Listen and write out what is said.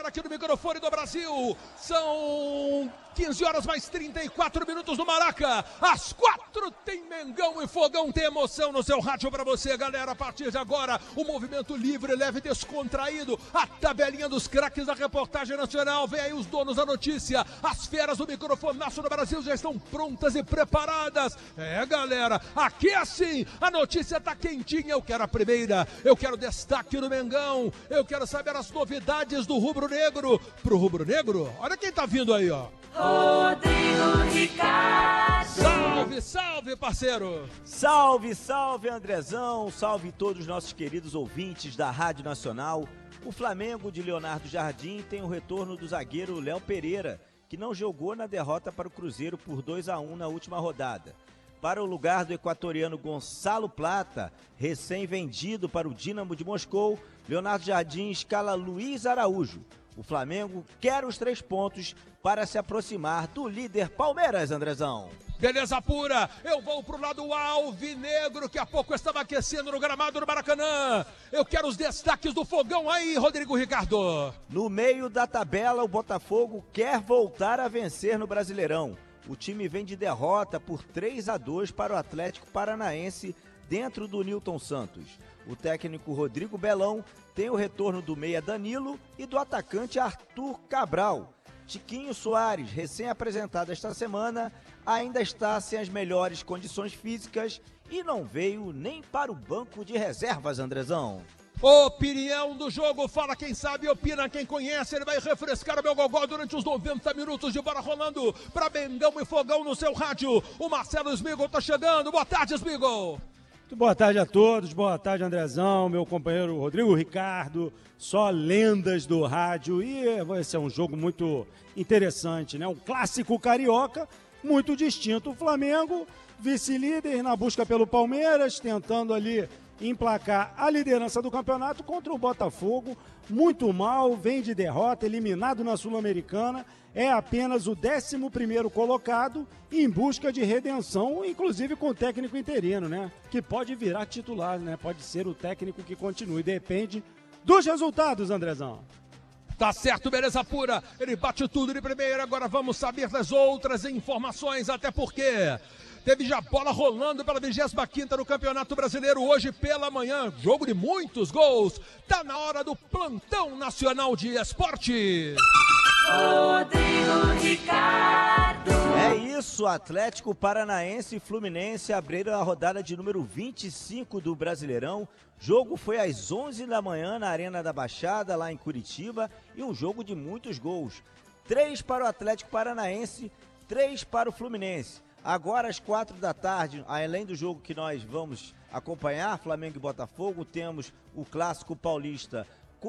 aqui no microfone do Brasil. São 15 horas mais 34 minutos no Maraca. Às 4 tem Mengão e Fogão, tem emoção no seu rádio pra você, galera. A partir de agora, o movimento livre, leve e descontraído. A tabelinha dos craques da reportagem nacional. Vem aí os donos da notícia. As feras do microfonaço do Brasil já estão prontas e preparadas. É, galera, aqui é assim. A notícia tá quentinha. Eu quero a primeira. Eu quero destaque no Mengão. Eu quero saber as novidades do rubro-negro. Pro rubro-negro, olha quem tá vindo aí, ó. Rodrigo Ricardo. Salve, salve, parceiro. Salve, salve, Andrezão. Salve todos os nossos queridos ouvintes da Rádio Nacional. O Flamengo de Leonardo Jardim tem o retorno do zagueiro Léo Pereira, que não jogou na derrota para o Cruzeiro por 2-1 na última rodada. Para o lugar do equatoriano Gonçalo Plata, recém-vendido para o Dínamo de Moscou, Leonardo Jardim escala Luiz Araújo. O Flamengo quer os 3 pontos para se aproximar do líder Palmeiras, Andrezão. Beleza pura, eu vou pro lado alvinegro, que há pouco estava aquecendo no gramado do Maracanã. Eu quero os destaques do Fogão aí, Rodrigo Ricardo. No meio da tabela, o Botafogo quer voltar a vencer no Brasileirão. O time vem de derrota por 3-2 para o Atlético Paranaense dentro do Nilton Santos. O técnico Rodrigo Belão tem o retorno do meia Danilo e do atacante Arthur Cabral. Tiquinho Soares, recém-apresentado esta semana, ainda está sem as melhores condições físicas e não veio nem para o banco de reservas, Andrezão. Opinião do jogo, fala quem sabe, opina quem conhece, ele vai refrescar o meu gogó durante os 90 minutos de bola rolando para Mengão e Fogão no seu rádio. O Marcelo Smigol tá chegando, boa tarde, Smigol. Muito boa tarde a todos, boa tarde, Andrezão, meu companheiro Rodrigo Ricardo, só lendas do rádio, e vai ser um jogo muito interessante, né? Um clássico carioca, muito distinto. O Flamengo, vice-líder na busca pelo Palmeiras, tentando ali emplacar a liderança do campeonato contra o Botafogo, muito mal, vem de derrota, eliminado na Sul-Americana, é apenas o 11º colocado em busca de redenção, inclusive com o técnico interino, né? Que pode virar titular, né? Pode ser o técnico que continue, depende dos resultados, Andrezão. Tá certo, beleza pura, ele bate tudo de primeira, agora vamos saber das outras informações, até porque teve já bola rolando pela 25ª no Campeonato Brasileiro hoje pela manhã, jogo de muitos gols, tá na hora do Plantão Nacional de Esporte. Rodrigo Ricardo. É isso, Atlético Paranaense e Fluminense abriram a rodada de número 25 do Brasileirão. Jogo foi às 11 da manhã na Arena da Baixada, lá em Curitiba, e um jogo de muitos gols. 3 para o Atlético Paranaense, 3 para o Fluminense. Agora às 4 da tarde, além do jogo que nós vamos acompanhar, Flamengo e Botafogo, temos o Clássico Paulista